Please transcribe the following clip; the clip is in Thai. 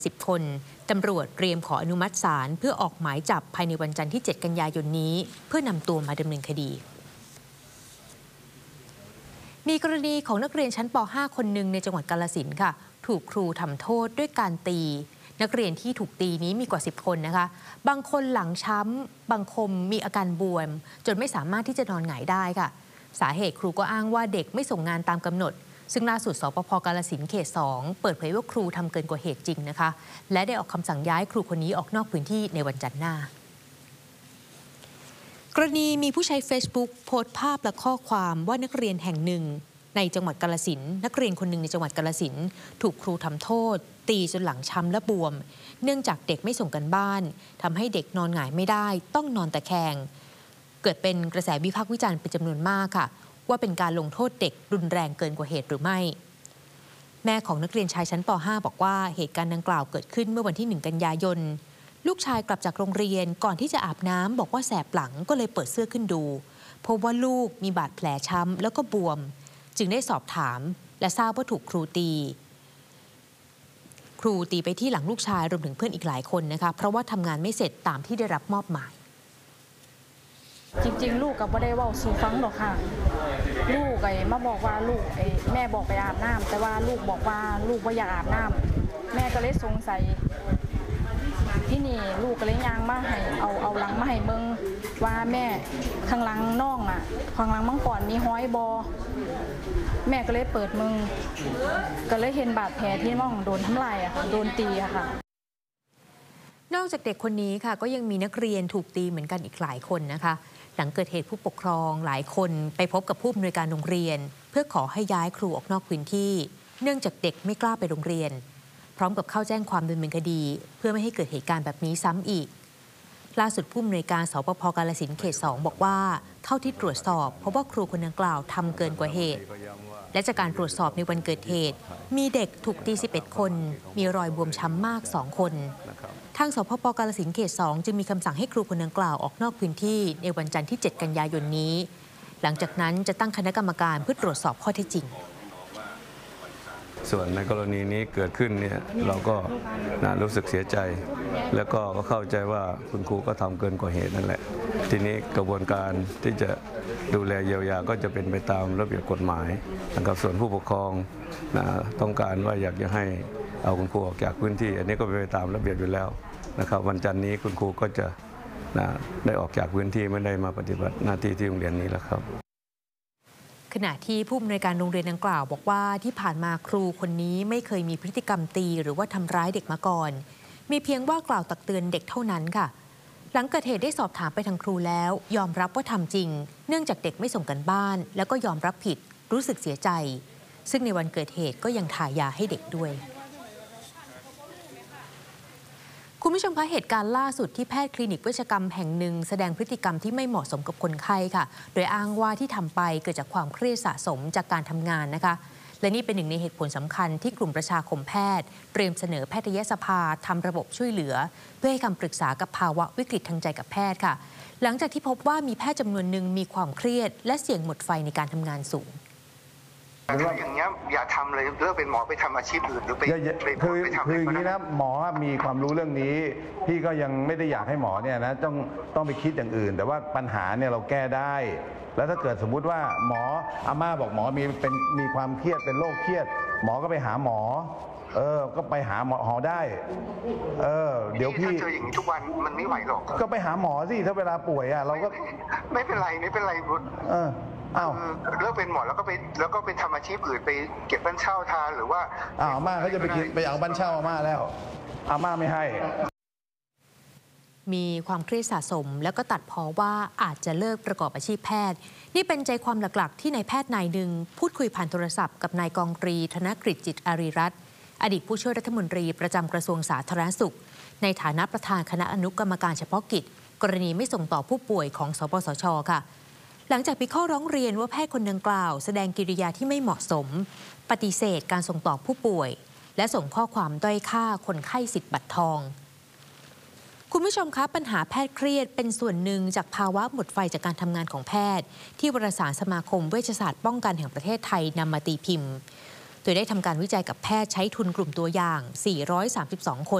10 คนตำรวจเตรียมขออนุมัติศาลเพื่อออกหมายจับภายในวันจันทร์ที่ 7 กันยายนนี้เพื่อนำตัวมาดำเนินคดีมีกรณีของนักเรียนชั้นป .5 คนหนึ่งในจังหวัดกาฬสินธุ์ค่ะถูกครูทำโทษด้วยการตีนักเรียนที่ถูกตีนี้มีกว่า 10 คนนะคะบางคนหลังช้ำบางคนมีอาการบวมจนไม่สามารถที่จะนอนหงายได้ค่ะสาเหตุครูก็อ้างว่าเด็กไม่ส่งงานตามกำหนดซึ่งล่าสุดสปภ.กาฬสินธุ์เขต 2เปิดเผยว่าครูทำเกินกว่าเหตุจริงนะคะและได้ออกคำสั่งย้ายครูคนนี้ออกนอกพื้นที่ในวันจันทร์หน้ากรณีมีผู้ใช้ Facebook โพสต์ภาพและข้อความว่านักเรียนแห่งหนึ่งในจังหวัดกาฬสินธุ์นักเรียนคนหนึ่งในจังหวัดกาฬสินธุ์ถูกครูทำโทษตีจนหลังช้ำและบวมเนื่องจากเด็กไม่ส่งกันบ้านทำให้เด็กนอนหงายไม่ได้ต้องนอนตะแคงเกิดเป็นกระแสวิพากษ์วิจารณ์เป็นจำนวนมากค่ะว่าเป็นการลงโทษเด็กรุนแรงเกินกว่าเหตุหรือไม่แม่ของนักเรียนชายชั้นป .5 บอกว่าเหตุการณ์ดังกล่าวเกิดขึ้นเมื่อวันที่ 1 กันยายนลูกชายกลับจากโรงเรียนก่อนที่จะอาบน้ำบอกว่าแสบหลังก็เลยเปิดเสื้อขึ้นดูพบว่าลูกมีบาดแผลช้ำแล้วก็บวมจึงได้สอบถามและทราบว่าถูกครูตีไปที่หลังลูกชายรวมถึงเพื่อนอีกหลายคนนะคะเพราะว่าทำงานไม่เสร็จตามที่ได้รับมอบหมายจริงๆลูกก็ไม่ได้ว่าสู่ฟังหรอกค่ะลูกมาบอกว่าลูกแม่บอกไปอาบน้ำแต่ว่าลูกบอกว่าลูกไม่อยากอาบน้ำแม่ก็เลยสงสัยที่นี่ลูกก็เลยย่างมาให้เอาหลังมาให้เบิ่งว่าแม่ข้างหลังน่องอ่ะข้างหลังมังกรมีห้อยบอแม่ก็เลยเปิดมึงก็เลยเห็นบาดแผลที่น่องโดนทำลายอะค่ะโดนตีอะค่ะนอกจากเด็กคนนี้ค่ะก็ยังมีนักเรียนถูกตีเหมือนกันอีกหลายคนนะคะหลังเกิดเหตุผู้ปกครองหลายคนไปพบกับผู้อำนวยการโรงเรียนเพื่อขอให้ย้ายครูออกนอกพื้นที่เนื่องจากเด็กไม่กล้าไปโรงเรียนพร้อมกับเข้าแจ้งความดำเนินคดีเพื่อไม่ให้เกิดเหตุการณ์แบบนี้ซ้ำอีกล่าสุดผู้อำนวยการสปภ.กาฬสินธุ์เขต 2บอกว่าเท่าที่ตรวจสอบพบว่าครูคนดังกล่าวทำเกินกว่าเหตุและจากการตรวจสอบในวันเกิดเหตุมีเด็กถูกตี11คนมีรอยบวมช้ำมาก2คนทางสปภ.กาฬสินธุ์เขต 2จึงมีคำสั่งให้ครูคนดังกล่าวออกนอกพื้นที่ในวันจันทร์ที่ 7 กันยายนนี้หลังจากนั้นจะตั้งคณะกรรมการเพื่อตรวจสอบข้อเท็จจริงส่วนในกรณีนี้เกิดขึ้นเนี่ยเราก็รู้สึกเสียใจแล้วก็เข้าใจว่าคุณครูก็ทำเกินกว่าเหตุนั่นแหละทีนี้กระบวนการที่จะดูแลเยียวยาก็จะเป็นไปตามระเบียบกฎหมายนะครับส่วนผู้ปกครองต้องการว่าอยากจะให้เอาคุณครูออกจากพื้นที่อันนี้ก็เป็นไปตามระเบียบอยู่แล้วนะครับวันจันทร์นี้คุณครูก็จะได้ออกจากพื้นที่ไม่ได้มาปฏิบัติหน้าที่ที่โรงเรียนนี้แล้วครับขณะที่ผู้อำนวยการโรงเรียนดังกล่าวบอกว่าที่ผ่านมาครูคนนี้ไม่เคยมีพฤติกรรมตีหรือว่าทำร้ายเด็กมาก่อนมีเพียงว่ากล่าวตักเตือนเด็กเท่านั้นค่ะหลังเกิดเหตุได้สอบถามไปทางครูแล้วยอมรับว่าทำจริงเนื่องจากเด็กไม่ส่งกันบ้านแล้วก็ยอมรับผิดรู้สึกเสียใจซึ่งในวันเกิดเหตุก็ยังถ่ายยาให้เด็กด้วยคุณผู้ชมคะเหตุการณ์ล่าสุดที่แพทย์คลินิกเวชกรรมแห่งหนึ่งแสดงพฤติกรรมที่ไม่เหมาะสมกับคนไข้ค่ะโดยอ้างว่าที่ทำไปเกิดจากความเครียดสะสมจากการทำงานนะคะและนี่เป็นหนึ่งในเหตุผลสำคัญที่กลุ่มประชาคมแพทย์เตรียมเสนอแพทยสภาทำระบบช่วยเหลือเพื่อให้คำปรึกษากับภาวะวิกฤตทางใจกับแพทย์ค่ะหลังจากที่พบว่ามีแพทย์จำนวนหนึ่งมีความเครียดและเสี่ยงหมดไฟในการทำงานสูงถ้าอย่างนี้อย่าทำเลยเลิกเป็นหมอไปทำอาชีพอื่นหรือไปคืออย่างนี้นะหมอมีความรู้เรื่องนี้พี่ก็ยังไม่ได้อยากให้หมอเนี่ยนะต้องไปคิดอย่างอื่นแต่ว่าปัญหาเนี่ยเราแก้ได้แล้วถ้าเกิดสมมุติว่าหมออาม่าบอกหมอมีความเครียดเป็นโรคเครียดหมอก็ไปหาหมอก็ไปหาหมอได้เดี๋ยวพี่ถ้าเจออย่างนี้ทุกวันมันไม่ไหวหรอกก็ไปหาหมอสิถ้าเวลาป่วยเราก็ไม่เป็นไรบุญเลิกเป็นหมอแล้วก็ไปทำอาชีพอื่นไปเก็บบ้านเช่าทานหรือว่าอาม่าเขาจะไปเอาบ้านเช่าอาม่าแล้วอาม่าไม่ให้มีความเครียดสะสมแล้วก็ตัดพ้อว่าอาจจะเลิกประกอบอาชีพแพทย์นี่เป็นใจความหลักๆที่นายแพทย์นายหนึ่งพูดคุยผ่านโทรศัพท์กับนายกองตรีธนกฤษจิตอารีรัตน์อดีตผู้ช่วยรัฐมนตรีประจำกระทรวงสาธารณสุขในฐานะประธานคณะอนุกรรมการเฉพาะกิจกรณีไม่ส่งต่อผู้ป่วยของสปสช.ค่ะหลังจากมีข้อร้องเรียนว่าแพทย์คนดังกล่าวแสดงกิริยาที่ไม่เหมาะสมปฏิเสธการส่งต่อผู้ป่วยและส่งข้อความด้อยค่าคนไข้สิทธิ์บัตรทองคุณผู้ชมคะปัญหาแพทย์เครียดเป็นส่วนหนึ่งจากภาวะหมดไฟจากการทำงานของแพทย์ที่วารสารสมาคมเวชศาสตร์ป้องกันแห่งประเทศไทยนำมาตีพิมพ์โดยได้ทำการวิจัยกับแพทย์ใช้ทุนกลุ่มตัวอย่าง 432 คน